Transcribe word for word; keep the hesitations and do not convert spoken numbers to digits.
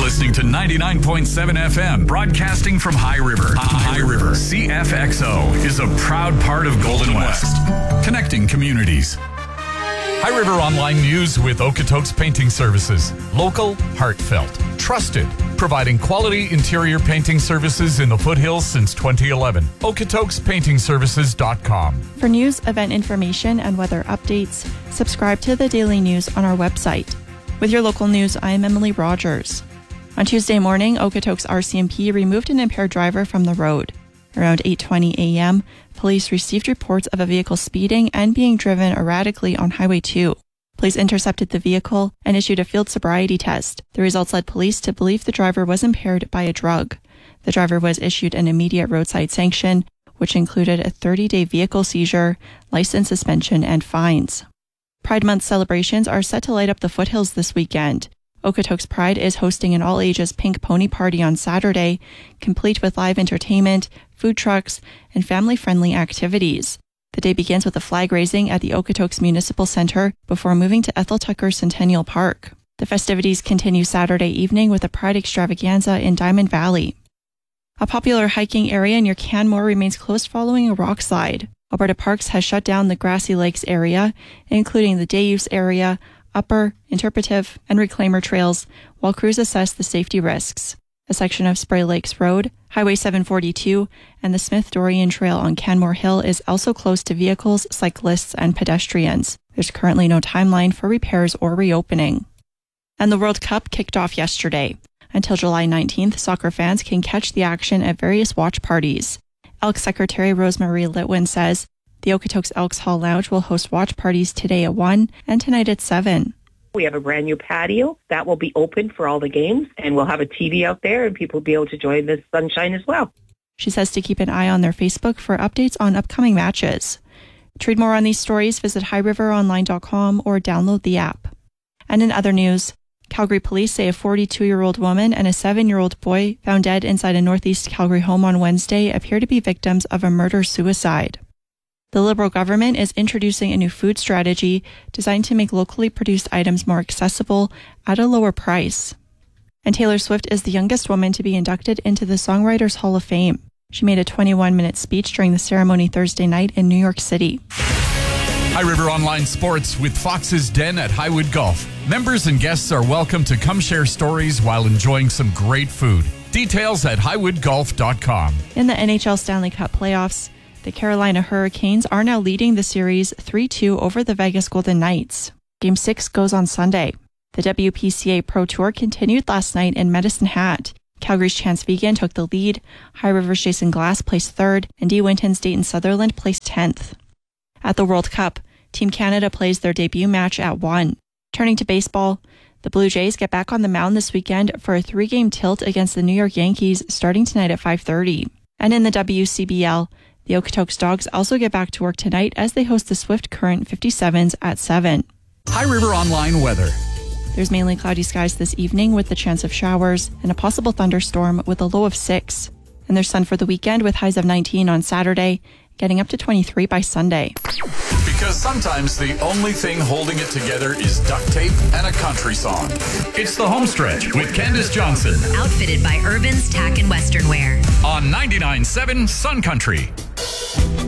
listening to ninety-nine point seven F M, broadcasting from High River. High River. C F X O is a proud part of Golden West, connecting communities. High River Online News with Okotoks Painting Services. Local, heartfelt, trusted, providing quality interior painting services in the foothills since twenty eleven. Okotoks Painting Services dot com. For news, event information, and weather updates, subscribe to the daily news on our website. With your local news, I am Emily Rogers. On Tuesday morning, Okotoks R C M P removed an impaired driver from the road. Around eight twenty a.m., police received reports of a vehicle speeding and being driven erratically on Highway two. Police intercepted the vehicle and issued a field sobriety test. The results led police to believe the driver was impaired by a drug. The driver was issued an immediate roadside sanction, which included a thirty-day vehicle seizure, license suspension, and fines. Pride Month celebrations are set to light up the foothills this weekend. Okotoks Pride is hosting an all-ages pink pony party on Saturday, complete with live entertainment, food trucks, and family-friendly activities. The day begins with a flag raising at the Okotoks Municipal Center before moving to Ethel Tucker Centennial Park. The festivities continue Saturday evening with a Pride extravaganza in Diamond Valley. A popular hiking area near Canmore remains closed following a rock slide. Alberta Parks has shut down the Grassy Lakes area, including the day use area, Upper, Interpretive, and Reclaimer trails, while crews assess the safety risks. A section of Spray Lakes Road, Highway seven forty-two, and the Smith-Dorian Trail on Canmore Hill is also closed to vehicles, cyclists, and pedestrians. There's currently no timeline for repairs or reopening. And the World Cup kicked off yesterday. Until July nineteenth, soccer fans can catch the action at various watch parties. Elks Secretary Rosemarie Litwin says the Okotoks Elks Hall Lounge will host watch parties today at one and tonight at seven. We have a brand new patio that will be open for all the games, and we'll have a T V out there and people will be able to enjoy the sunshine as well. She says to keep an eye on their Facebook for updates on upcoming matches. To read more on these stories, visit high river online dot com or download the app. And in other news, Calgary police say a forty-two-year-old woman and a seven-year-old boy found dead inside a northeast Calgary home on Wednesday appear to be victims of a murder-suicide. The Liberal government is introducing a new food strategy designed to make locally produced items more accessible at a lower price. And Taylor Swift is the youngest woman to be inducted into the Songwriters Hall of Fame. She made a twenty-one minute speech during the ceremony Thursday night in New York City. High River Online Sports with Fox's Den at Highwood Golf. Members and guests are welcome to come share stories while enjoying some great food. Details at highwood golf dot com. In the N H L Stanley Cup playoffs, the Carolina Hurricanes are now leading the series three two over the Vegas Golden Knights. Game six goes on Sunday. The W P C A Pro Tour continued last night in Medicine Hat. Calgary's Chance Vigen took the lead, High River's Jason Glass placed third, and D. Winton's Dayton Sutherland placed tenth. At the World Cup, Team Canada plays their debut match at one. Turning to baseball, the Blue Jays get back on the mound this weekend for a three-game tilt against the New York Yankees starting tonight at five thirty. And in the W C B L, the Okotoks Dogs also get back to work tonight as they host the Swift Current fifty-sevens at seven. High River Online weather. There's mainly cloudy skies this evening with the chance of showers and a possible thunderstorm with a low of six. And there's sun for the weekend with highs of nineteen on Saturday, getting up to twenty-three by Sunday. Because sometimes the only thing holding it together is duct tape and a country song. It's the home stretch with Candace Johnson. Outfitted by Irvin's Tack and Western Wear. On ninety-nine point seven Sun Country.